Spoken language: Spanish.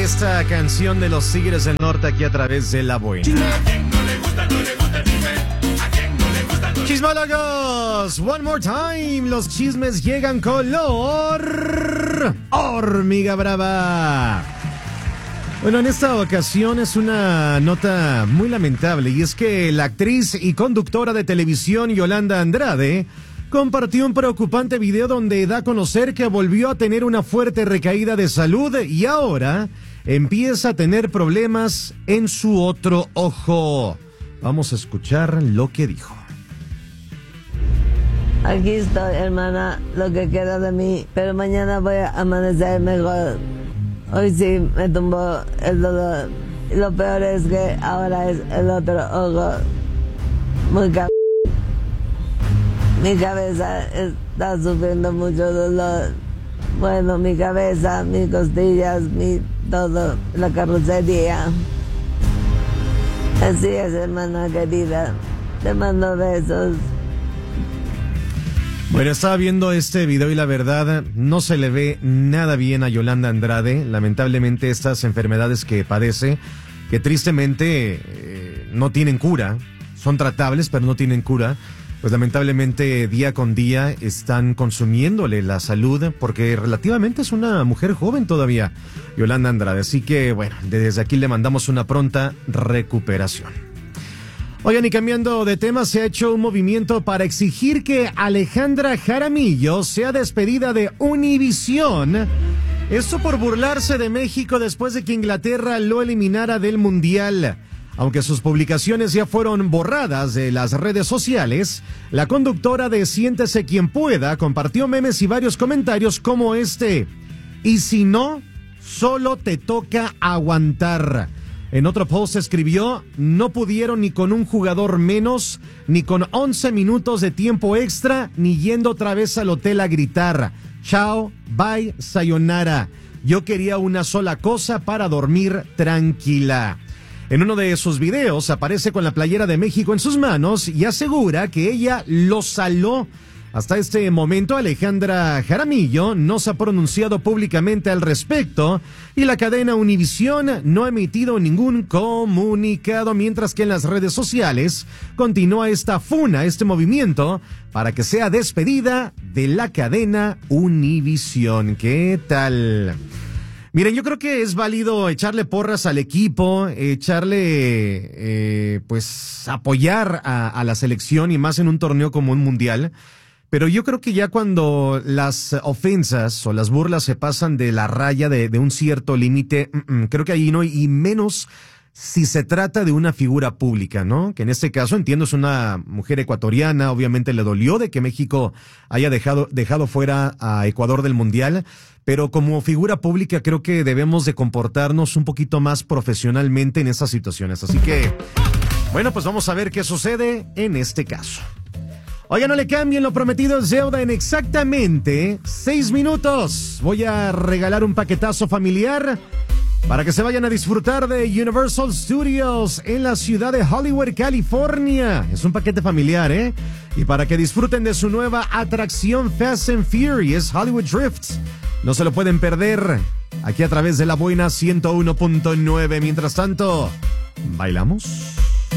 esta canción de los Tigres del Norte aquí a través de La Buena. Chismólogos, one more time. Los chismes llegan color hormiga brava. Bueno, en esta ocasión es una nota muy lamentable y es que la actriz y conductora de televisión Yolanda Andrade compartió un preocupante video donde da a conocer que volvió a tener una fuerte recaída de salud y ahora empieza a tener problemas en su otro ojo. Vamos a escuchar lo que dijo. Aquí estoy, hermana, lo que queda de mí, pero mañana voy a amanecer mejor. Hoy sí me tumbó el dolor. Y lo peor es que ahora es el otro ojo. Muy Mi cabeza está sufriendo mucho dolor. Bueno, mi cabeza, mis costillas, todo, la carrocería. Así es, hermana querida. Te mando besos. Bueno, estaba viendo este video y la verdad no se le ve nada bien a Yolanda Andrade. Lamentablemente estas enfermedades que padece, que tristemente no tienen cura, son tratables pero no tienen cura, pues lamentablemente día con día están consumiéndole la salud porque relativamente es una mujer joven todavía, Yolanda Andrade. Así que bueno, desde aquí le mandamos una pronta recuperación. Oigan, y cambiando de tema, se ha hecho un movimiento para exigir que Alejandra Jaramillo sea despedida de Univisión. Esto por burlarse de México después de que Inglaterra lo eliminara del Mundial. Aunque sus publicaciones ya fueron borradas de las redes sociales, la conductora de Siéntese Quien Pueda compartió memes y varios comentarios como este. Y si no, solo te toca aguantar. En otro post escribió, no pudieron ni con un jugador menos, ni con 11 minutos de tiempo extra, ni yendo otra vez al hotel a gritar. Chao, bye, sayonara. Yo quería una sola cosa para dormir tranquila. En uno de sus videos aparece con la playera de México en sus manos y asegura que ella lo saló. Hasta este momento, Alejandra Jaramillo no se ha pronunciado públicamente al respecto y la cadena Univisión no ha emitido ningún comunicado, mientras que en las redes sociales continúa esta funa, este movimiento, para que sea despedida de la cadena Univisión. ¿Qué tal? Miren, yo creo que es válido echarle porras al equipo, apoyar a la selección y más en un torneo como un mundial. Pero yo creo que ya cuando las ofensas o las burlas se pasan de la raya de un cierto límite, creo que ahí no, y menos si se trata de una figura pública, ¿no? Que en este caso, entiendo, es una mujer ecuatoriana, obviamente le dolió de que México haya dejado fuera a Ecuador del Mundial, pero como figura pública creo que debemos de comportarnos un poquito más profesionalmente en esas situaciones. Así que, bueno, pues vamos a ver qué sucede en este caso. Oigan, no le cambien, lo prometido es deuda. En exactamente 6 minutos voy a regalar un paquetazo familiar para que se vayan a disfrutar de Universal Studios en la ciudad de Hollywood, California. Es un paquete familiar, ¿eh? Y para que disfruten de su nueva atracción Fast and Furious Hollywood Drift. No se lo pueden perder aquí a través de La Buena 101.9. Mientras tanto, ¿bailamos?